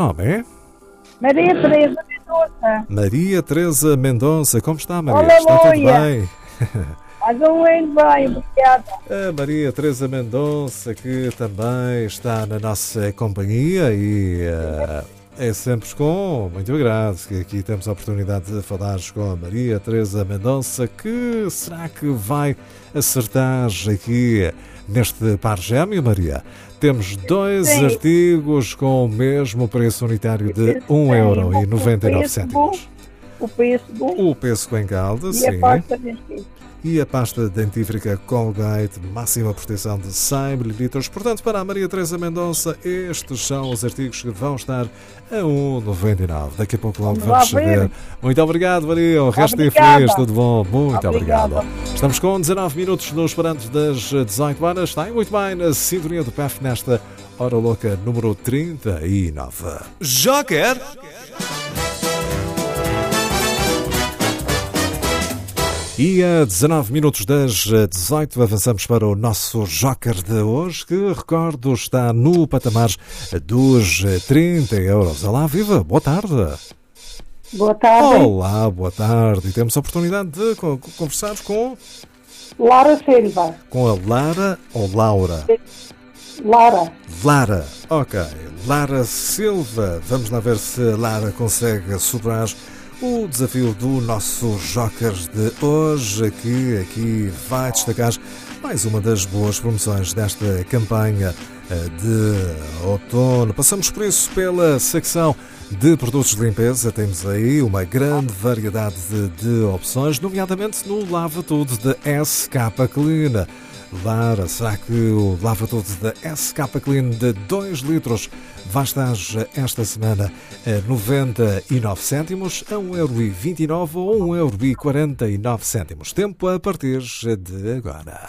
Nome? Maria Teresa Mendonça. Maria Teresa Mendonça. Como está, Maria? Olá, Está tudo Maria. bem? Mais um ano bem, obrigada. A Maria Teresa Mendonça, que também está na nossa companhia e é sempre com muito agrado que aqui temos a oportunidade de falar com a Maria Teresa Mendonça, que será que vai acertar aqui neste par gêmeo, Maria? Temos dois Sim. artigos com o mesmo preço unitário de 1,99€. O preço bom O pêssego em calda, e sim. a pasta dentífrica. E a pasta dentífrica Colgate, máxima proteção de 100 ml. Portanto, para a Maria Teresa Mendonça, estes são os artigos que vão estar a 1,99€. Daqui a pouco logo Vamos lá vamos saber. ver. Muito obrigado, Maria. O resto é Obrigada. feliz. Tudo bom. Muito Obrigada. obrigado. Estamos com 19 minutos nos parâmetros das 18 horas. Está muito bem na sintonia do PEF nesta Hora Louca número 39. Joker E a 19 minutos das 18 avançamos para o nosso Joker de hoje, que, recordo, está no patamar dos 30€. Olá, viva, boa tarde. Boa tarde. Olá, boa tarde. E temos a oportunidade de conversar com Lara Silva. a Lara ou Laura? Lara. Lara, ok. Lara Silva. Vamos lá ver se a Lara consegue superar o desafio do nosso Joker de hoje, que aqui vai destacar mais uma das boas promoções desta campanha de outono. Passamos por isso pela secção de produtos de limpeza. Temos aí uma grande variedade de opções, nomeadamente no Lava Tudo da SK Clean. Lara, será que o Lava Tudo da SK Clean de 2 litros vai estar esta semana a 99 cêntimos, a 1,29€ ou 1,49€? Tempo a partir de agora.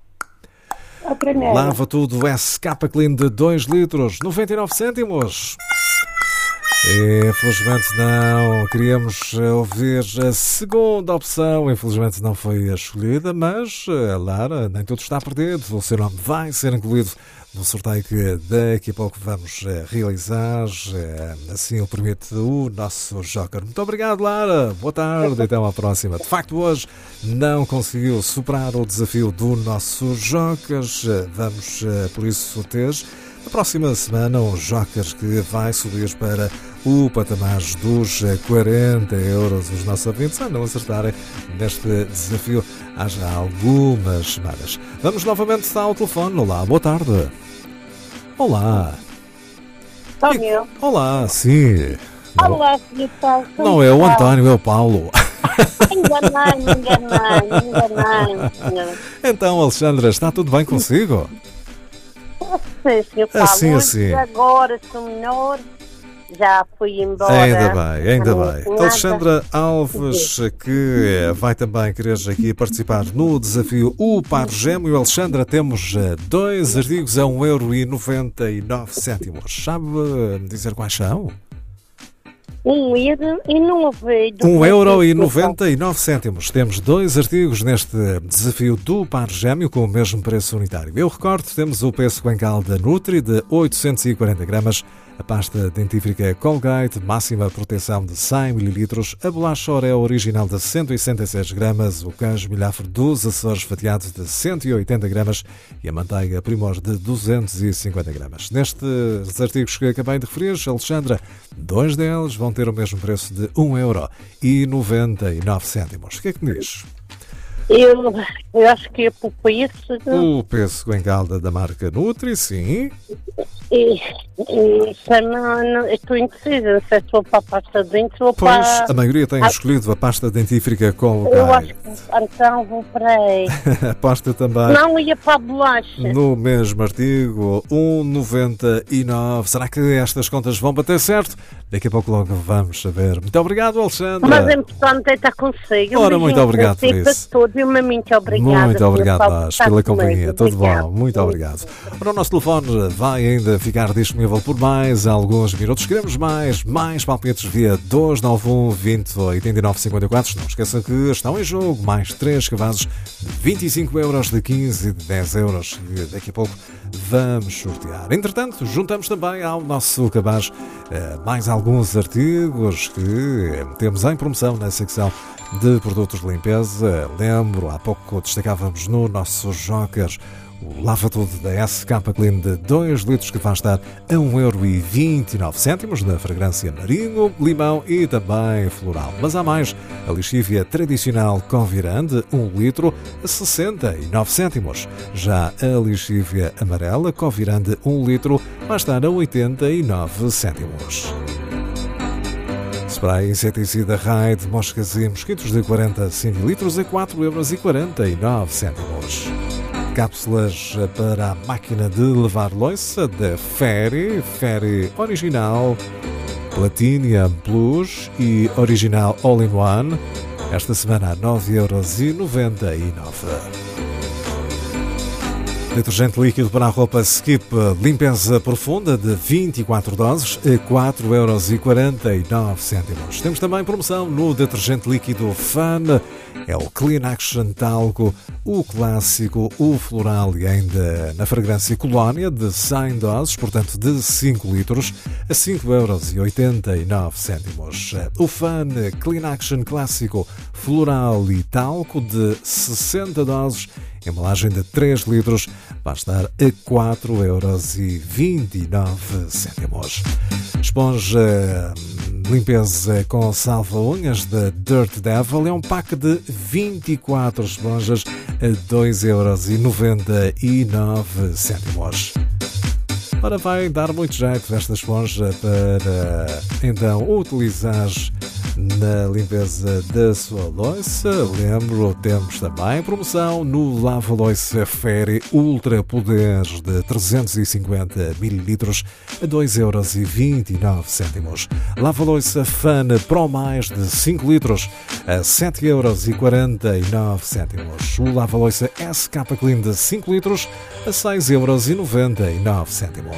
A primeira. Lava Tudo SK Clean de 2 litros, 99 cêntimos. Infelizmente não. Queríamos ouvir a segunda opção. Infelizmente não foi a escolhida, mas, Lara, nem tudo está perdido. O seu nome vai ser incluído no sorteio que daqui a pouco vamos realizar. Assim o permite o nosso Joker. Muito obrigado, Lara. Boa tarde. Até à próxima. De facto, hoje não conseguiu superar o desafio do nosso Joker. Vamos, por isso, ter na próxima semana um Joker que vai subir para o patamar dos 40€. Os nossos ouvintes andam a acertarem neste desafio há já algumas semanas. Vamos novamente ao telefone. Olá, boa tarde. Olá. António. Olá, sim. Olá, Sr. Paulo. Não é o António, é o Paulo. Enganei, senhor. Então, Alexandra, está tudo bem consigo? Sim, Sr. Paulo. Assim, assim. Agora estou melhor. Já fui embora. Ainda bem, ainda Não bem. tinha nada. Alexandra Alves, que vai também querer aqui participar no desafio O Par Gêmeo. Alexandra, temos 2 artigos a 1,99€. Sabe dizer quais são? 1,99€. Temos 2 artigos neste desafio do Par Gêmeo com o mesmo preço unitário. Eu recordo, temos o pêssego em calda Nutri de 840 gramas, a pasta dentífrica Colgate, máxima proteção de 100 ml, a bolacha Oreo original de 166 gramas, o queijo milhafre dos Açores fatiado de 180 gramas e a manteiga Primor de 250 gramas. Nestes artigos que acabei de referir, Alexandra, 2 deles vão ter o mesmo preço de 1,99€. O que é que me diz? Eu acho que é por isso. O pêssego em calda da marca Nutri, sim. Não, estou indecisa se é só para a pasta de dentes ou Pois, para... a maioria tem escolhido a pasta dentífrica Colgate. Eu acho que então vou para aí. A pasta também. Não ia para a bolacha. No mesmo artigo, 1,99€. Será que estas contas vão bater certo? Daqui a pouco logo vamos saber. Muito obrigado, Alexandra. Mas é importante estar consigo. Ora, muito obrigado por isso. Todos ouviu-me, muito obrigada. Muito obrigado Paulo, nós está pela comigo. companhia. Tudo Obrigada. bom, muito obrigado. Ora, o nosso telefone vai ainda ficar disponível por mais alguns minutos. Queremos mais palpites via 291 20 89 54. Não esqueça que estão em jogo mais 3 cabazes de 25 euros, de 15 e de 10 euros. E daqui a pouco vamos sortear. Entretanto, juntamos também ao nosso cabaz mais alguns artigos que temos em promoção na secção de produtos de limpeza. Lembro, há pouco destacávamos no nosso Joker o lava-tudo da SK Clean de 2 litros que vai estar a 1,29€ na fragrância marinho, limão e também floral. Mas há mais, a lixívia tradicional Coviran de 1 litro a 69 cêntimos. Já a lixívia amarela Coviran de 1 litro vai estar a 89 cêntimos. Spray inseticida Raid, moscas e mosquitos de 40 centilitros a 4,49€. Cápsulas para a máquina de lavar louça da Fairy Original, Platinum Plus e Original All-in-One. Esta semana a 9,99€. Detergente líquido para a roupa Skip, limpeza profunda de 24 doses a 4,49€. Temos também promoção no detergente líquido Fun. É o Clean Action Talco, o clássico, o floral e ainda na fragrância Colónia de 100 doses, portanto de 5 litros, a 5,89€. O Fun Clean Action Clássico, floral e talco de 60 doses, embalagem de 3 litros, vai estar a 4,29€. Esponja limpeza com salva-unhas da Dirt Devil é um pack de 24 esponjas a 2,99€. Ora, vai dar muito jeito esta esponja para então utilizar na limpeza da sua louça. Lembro, temos também promoção no lava-louça Fairy Ultra Poderes de 350 ml a 2,29€. Lava-louça Fun Pro Mais de 5 litros a 7,49€. O lava-louça SK Clean de 5 litros a 6,99€.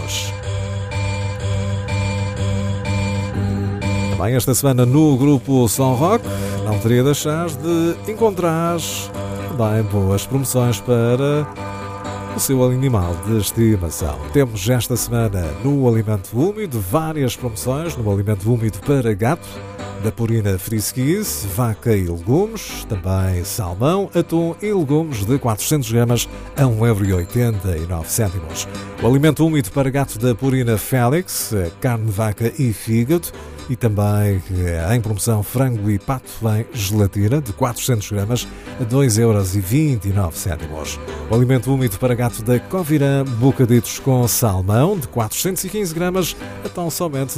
Também esta semana no grupo Som Rock não teria de deixar de encontrar também boas promoções para o seu animal de estimação. Temos esta semana no alimento úmido várias promoções. No alimento úmido para gato da Purina Friskies, vaca e legumes, também salmão, atum e legumes de 400 gramas a 1,89€. O alimento úmido para gato da Purina Felix, carne de vaca e fígado, e também em promoção frango e pato em gelatina de 400 gramas a 2,29€. O alimento úmido para gato da Coviran, bocaditos com salmão de 415 gramas a tão somente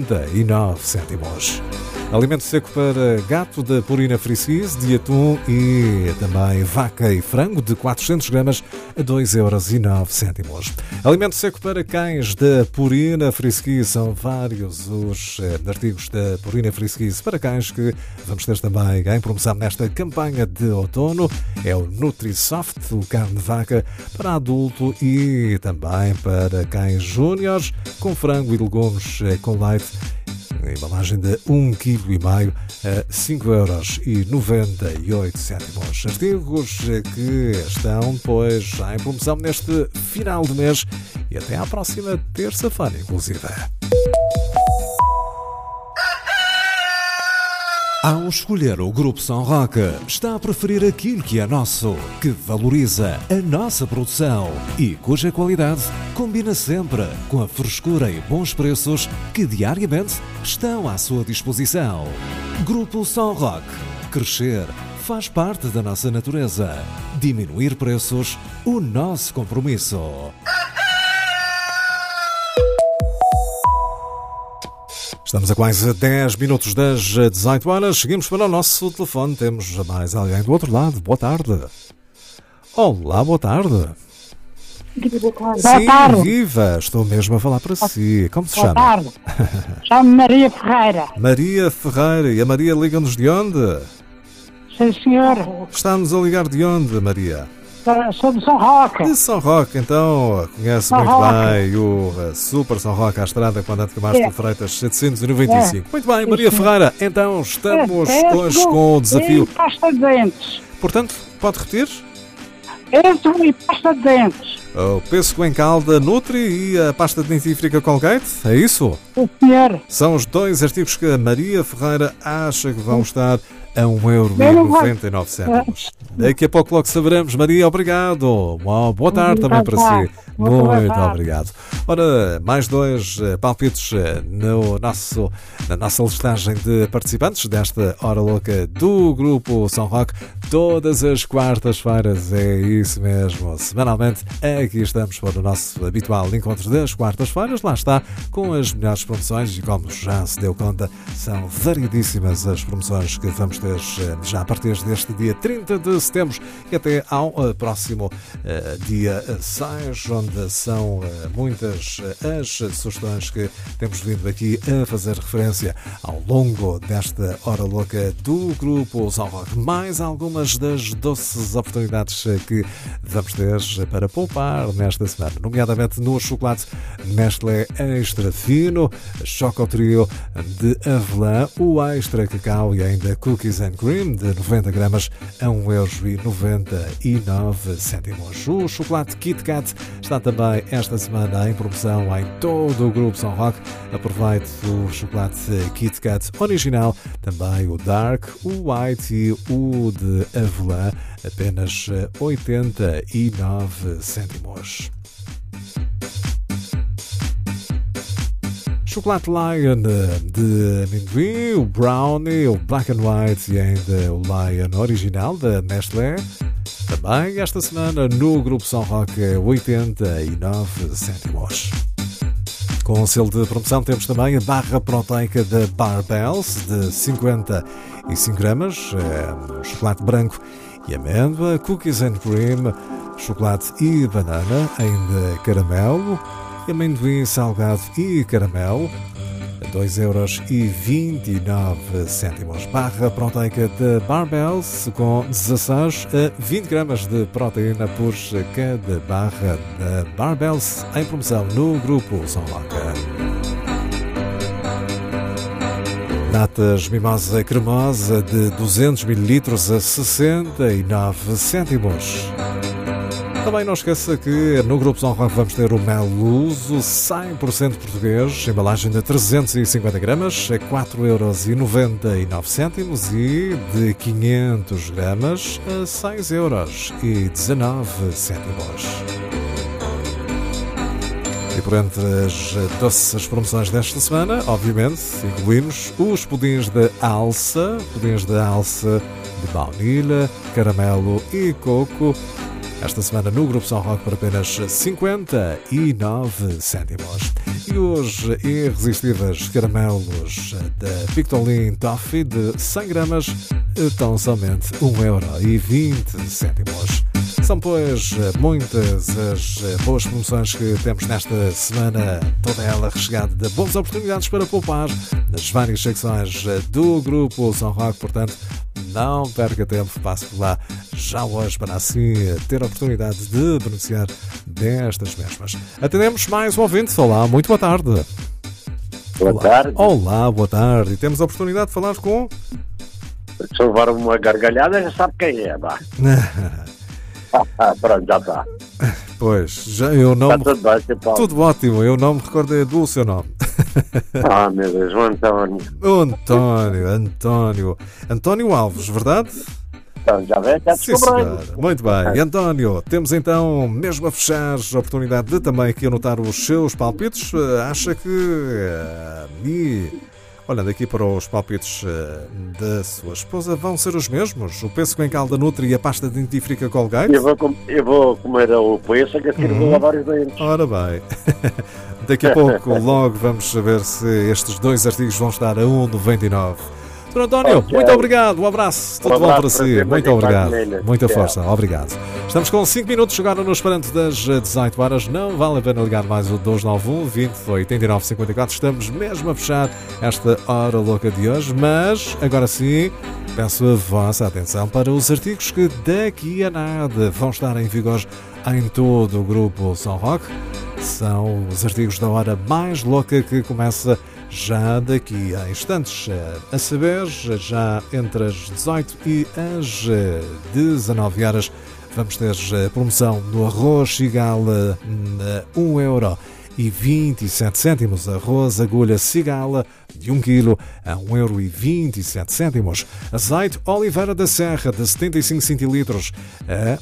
99€. Alimento seco para gato da Purina Friskies, de atum e também vaca e frango de 400 gramas a 2,09€. Alimento seco para cães da Purina Friskies. São vários os artigos da Purina Friskies para cães que vamos ter também em promoção nesta campanha de outono. É o Nutrisoft, o carne de vaca para adulto e também para cães júniores, com frango e legumes com leite. Embalagem de 1,5 kg a 5,98€. Artigos que estão depois em promoção neste final de mês e até à próxima terça-feira, inclusive. Ao escolher o Grupo Som Rock, está a preferir aquilo que é nosso, que valoriza a nossa produção e cuja qualidade combina sempre com a frescura e bons preços que diariamente estão à sua disposição. Grupo Som Rock. Crescer faz parte da nossa natureza. Diminuir preços, o nosso compromisso. Estamos a quase 10 minutos das 18 horas. Seguimos para o nosso telefone. Temos mais alguém do outro lado. Boa tarde. Olá, boa tarde. Boa tarde. Sim, Boa tarde. viva. Estou mesmo a falar para si. Como se Boa chama? tarde. Chamo-me Maria Ferreira. Maria Ferreira. E a Maria liga-nos de onde? Sim, senhor. Está-nos a ligar de onde, Maria? Sou de São Roque. De São Roque, então, conhece São muito Roque. bem o Super São Roque à estrada, Comandante Camacho de Freitas 795. Muito bem, Maria senhor. Ferreira, então estamos Pêssego hoje com o desafio. E pasta de dentes. Portanto, pode repetir? Pêssego e pasta de dentes. O pêssego em calda Nutri e a pasta dentífrica Colgate, é isso? Sim, senhor. São os dois artigos que a Maria Ferreira acha que vão estar a 1,99€. Daqui a pouco logo saberemos. Maria, obrigado. Uma boa tarde também para si. Muito obrigado. Ora, mais dois palpites na nossa listagem de participantes desta Hora Louca do Grupo São Roque. Todas as quartas-feiras, é isso mesmo. Semanalmente, aqui estamos para o nosso habitual encontro das quartas-feiras. Lá está, com as melhores promoções e como já se deu conta, são variedíssimas as promoções que vamos ter já a partir deste dia 30 de setembro e até ao próximo dia 6, onde são muitas as sugestões que temos vindo aqui a fazer referência ao longo desta Hora Louca do Grupo São Roque. Mais algumas das doces oportunidades que vamos ter para poupar nesta semana, nomeadamente no chocolate Nestlé Extra Fino, Choco Trio de avelã, o Extra Cacau e ainda Cookies and Cream de 90 gramas a 1,99€. O chocolate Kit Kat está também esta semana em promoção em todo o Grupo São Roque. Aproveite o chocolate Kit Kat original, também o Dark, o White e o de avelã, apenas 89€. Chocolate Lion de amendoim, o Brownie, o Black and White e ainda o Lion original da Nestlé. Também esta semana no Grupo São Roque 89€. Com o selo de promoção temos também a barra proteica da Barbells de 55 gramas, chocolate branco e amêndoa, Cookies and Cream, chocolate e banana, ainda caramelo, amendoim salgado e caramelo, a 2,29€. Barra proteica de Barbells com 16 a 20 gramas de proteína por cada barra da Barbells, em promoção no Grupo São Roque. Natas Mimosa Cremosa de 200 ml a 69€. Também não esqueça que no Grupo São Roque vamos ter o mel luso 100% português, embalagem de 350 gramas, a 4,99€ e de 500 gramas a 6,19€. E por entre as doces promoções desta semana, obviamente, incluímos os pudins da Alça, de baunilha, caramelo e coco. Esta semana no Grupo São Roque por apenas 59€. E os irresistíveis caramelos da Pictoline Toffee de 100 gramas estão somente 1,20€. São, pois, muitas as boas promoções que temos nesta semana, toda ela recheada de boas oportunidades para poupar nas várias secções do Grupo São Roque. Portanto, não perca tempo, passe por lá já hoje para assim ter a oportunidade de beneficiar destas mesmas. Atendemos mais um ouvinte. Olá, muito boa tarde. Boa tarde. Olá, boa tarde. E temos a oportunidade de falar com... Se levar uma gargalhada, já sabe quem é, vá. Pronto, já está. Pois, já eu não... Está tudo bem, Sr. Paulo? Tudo ótimo, eu não me recordei do seu nome. Meu Deus, o António. António Alves, verdade? Então, já vem, já Sim, descobrindo. senhor. Muito bem. E António, temos então, mesmo a fechar, a oportunidade de também aqui anotar os seus palpites. Acha que... olhando aqui para os palpites da sua esposa, vão ser os mesmos? O pêssego em calda Nutri e a pasta dentífrica Colgate? Eu vou comer o pêssego, que assim vou lavar os dentes. Ora bem, daqui a pouco logo vamos saber se estes dois artigos vão estar a 1,99€. Sr. António, Okay. muito obrigado, um abraço, tudo bom para si, muito obrigado, muita força, obrigado. Estamos com 5 minutos agora no esperante das 18 horas. Não vale a pena ligar mais o 291 20 89 54. Estamos mesmo a fechar esta hora louca de hoje, mas agora sim peço a vossa atenção para os artigos que daqui a nada vão estar em vigor em todo o grupo Som Rock. São os artigos da hora mais louca que começa já daqui a instantes, a saber, já entre as 18 e as 19 horas. Vamos ter promoção no arroz Cigala a €1,27. Arroz agulha Cigala de 1 kg a €1,27. Azeite Oliveira da Serra de 75 centilitros a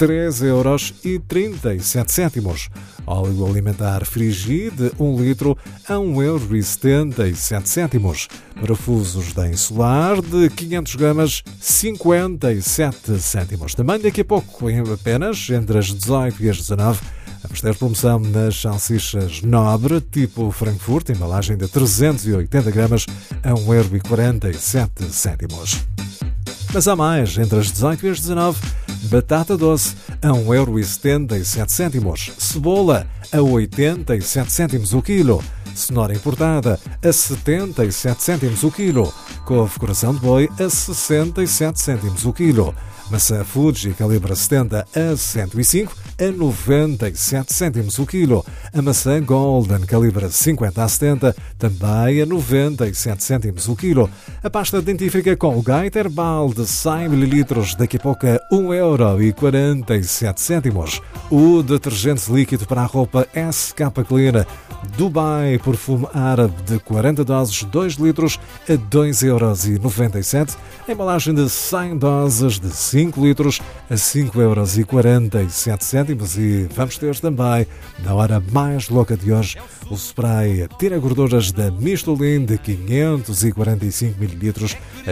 €3,37. Óleo alimentar Frigi de 1 litro a €1,77. Parafusos da Insular de 500 gramas, 57 cêntimos. Também daqui a pouco, apenas entre as 18 e as 19, vamos ter promoção nas salsichas Nobre, tipo Frankfurt, embalagem de 380 gramas, a €1,47. Mas há mais, entre as 18 e as 19, batata doce a €1,77. Cebola a 87 cêntimos o quilo. Cenoura importada a 77 cêntimos o quilo. Couve coração de boi a 67 cêntimos o quilo. Maçã Fuji calibre 70 a 105 a 97 cêntimos o quilo. A maçã Golden calibre 50 a 70 também a 97 cêntimos o quilo. A pasta dentífrica Colgate Herbal de 100 ml daqui a pouco a €1,47. O detergente líquido para a roupa SK Clean Dubai Perfume Árabe de 40 doses, 2 litros a €2,97. A embalagem de 100 doses de 5 litros a €5,47. E vamos ter também, na hora mais louca de hoje, o spray tira gorduras da Mistolin de 545 ml a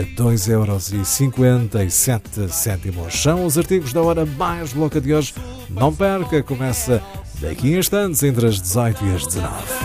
€2,57. São os artigos da hora mais louca de hoje. Não perca, começa daqui a instantes entre as 18 e as 19.